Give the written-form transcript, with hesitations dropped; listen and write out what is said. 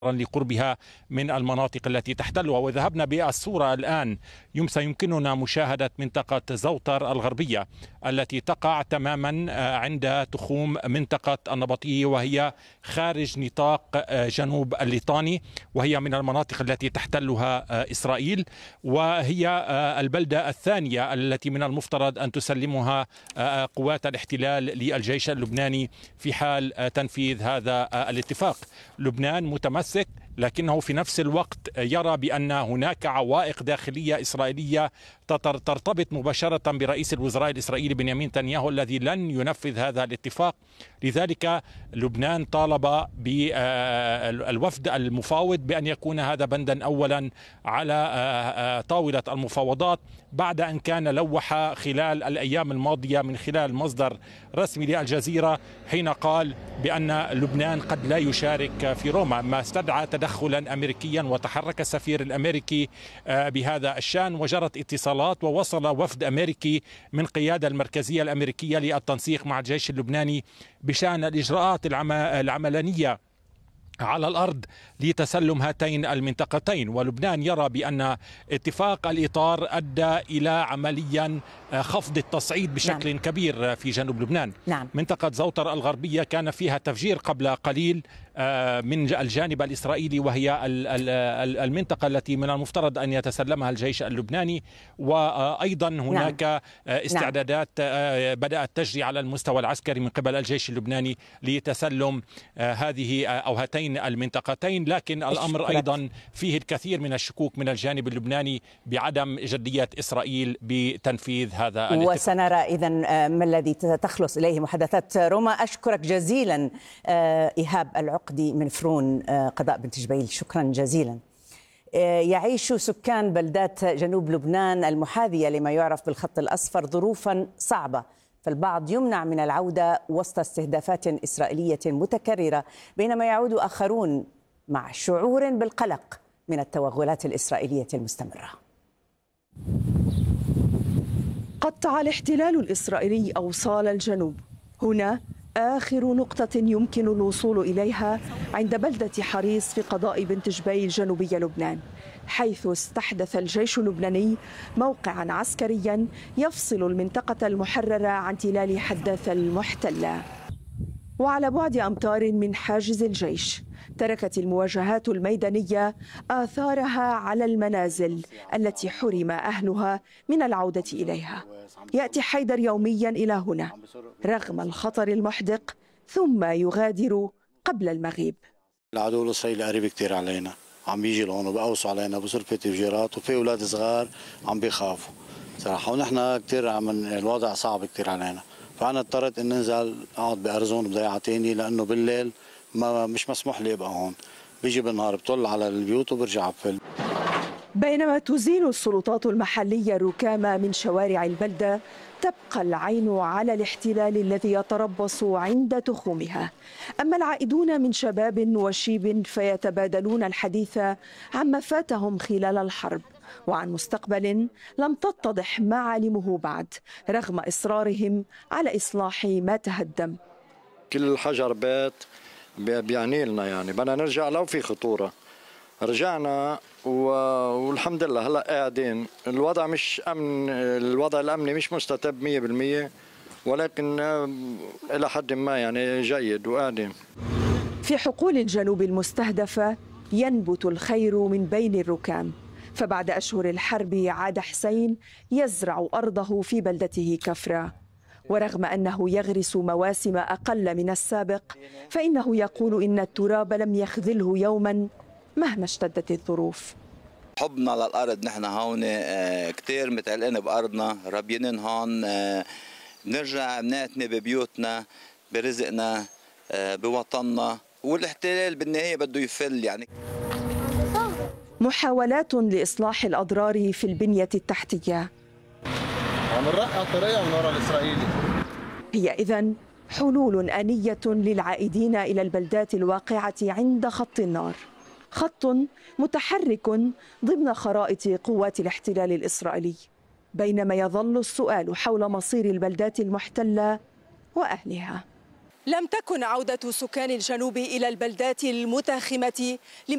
لقربها من المناطق التي تحتلها. وذهبنا بالصورة الآن سيمكننا مشاهدة منطقة زوطر الغربية التي تقع تماما عند تخوم منطقة النبطية، وهي خارج نطاق جنوب الليطاني، وهي من المناطق التي تحتلها إسرائيل، وهي البلدة الثانية التي من المفترض أن تسلمها قوات الاحتلال للجيش اللبناني في حال تنفيذ هذا الاتفاق. لبنان متمسك، لكنه في نفس الوقت يرى بأن هناك عوائق داخلية إسرائيلية ترتبط مباشرة برئيس الوزراء الإسرائيلي بنيامين نتنياهو الذي لن ينفذ هذا الاتفاق. لذلك لبنان طالب بالوفد المفاوض بأن يكون هذا بندا أولا على طاولة المفاوضات، بعد أن كان لوح خلال الأيام الماضية من خلال مصدر رسمي للجزيرة حين قال بأن لبنان قد لا يشارك في روما، ما استدعى تدخلا أمريكيا، وتحرك السفير الأمريكي بهذا الشأن، وجرت اتصالات ووصل وفد أمريكي من قيادة المركزية الأمريكية للتنسيق مع الجيش اللبناني بشأن الإجراءات العملانية على الأرض لتسلم هاتين المنطقتين. ولبنان يرى بأن اتفاق الإطار أدى إلى عمليا خفض التصعيد بشكل كبير في جنوب لبنان. منطقة زوطر الغربية كان فيها تفجير قبل قليل من الجانب الإسرائيلي، وهي المنطقة التي من المفترض أن يتسلمها الجيش اللبناني. وأيضا هناك استعدادات بدأت تجري على المستوى العسكري من قبل الجيش اللبناني لتسلم هذه أو هاتين المنطقتين، لكن الأمر أيضا فيه الكثير من الشكوك من الجانب اللبناني بعدم جدية إسرائيل بتنفيذ هذا الاتفاق. وسنرى إذن ما الذي تخلص إليه محادثات روما. أشكرك جزيلا إيهاب العقدي من فرون قضاء بنت جبيل، شكرا جزيلا. يعيش سكان بلدات جنوب لبنان المحاذية لما يعرف بالخط الأصفر ظروفا صعبة، فالبعض يمنع من العودة وسط استهدافات إسرائيلية متكررة، بينما يعود آخرون مع شعور بالقلق من التوغلات الإسرائيلية المستمرة. قطع الاحتلال الإسرائيلي أوصال الجنوب. هنا آخر نقطة يمكن الوصول إليها عند بلدة حريص في قضاء بنت جبيل جنوبي لبنان، حيث استحدث الجيش اللبناني موقعا عسكريا يفصل المنطقة المحررة عن تلال حداثة المحتلة. وعلى بعد أمتار من حاجز الجيش تركت المواجهات الميدانية آثارها على المنازل التي حرم أهلها من العودة إليها. يأتي حيدر يوميا إلى هنا رغم الخطر المحدق، ثم يغادر قبل المغيب. العدو الإسرائيلي قريب كتير علينا، عم بيجي لهون وبقوصوا علينا بصير في تفجيرات، وفي أولاد صغار عم بيخافوا صراحة، ونحن كتير الوضع صعب كتير علينا، فأنا اضطريت إن ننزل أقعد بأرزون بضيعة تاني، لأنه بالليل مش مسموح لي أبقى هون، بيجي بالنهار بطل على البيوت وبرجع بفل. بينما تزيل السلطات المحلية ركام من شوارع البلدة، تبقى العين على الاحتلال الذي يتربص عند تخومها. أما العائدون من شباب وشيب فيتبادلون الحديث عما فاتهم خلال الحرب وعن مستقبل لم تتضح معالمه بعد، رغم إصرارهم على إصلاح ما تهدم. كل حجر بيت بيعني لنا، يعني بدنا نرجع لو في خطورة. رجعنا والحمد لله هلا قاعدين. الوضع مش امن، الوضع الامني مش مستتب 100%، ولكن الى حد ما يعني جيد وقاعدين. في حقول الجنوب المستهدفة ينبت الخير من بين الركام، فبعد أشهر الحرب عاد حسين يزرع أرضه في بلدته كفرة، ورغم أنه يغرس مواسم أقل من السابق فإنه يقول إن التراب لم يخذله يوما مهما اشتدت الظروف. حبنا للأرض، نحن هون كتير متعلقين بأرضنا، ربينين هون، بنرجع بنعتني ببيوتنا، برزقنا، بوطننا، والاحتلال بالنهاية بده يفل. يعني محاولات لإصلاح الأضرار في البنية التحتية عم نرقع طريقة من وراء الإسرائيلي. هي إذن حلول آنية للعائدين إلى البلدات الواقعة عند خط النار، خط متحرك ضمن خرائط قوات الاحتلال الإسرائيلي، بينما يظل السؤال حول مصير البلدات المحتلة وأهلها. لم تكن عودة سكان الجنوب إلى البلدات المتاخمة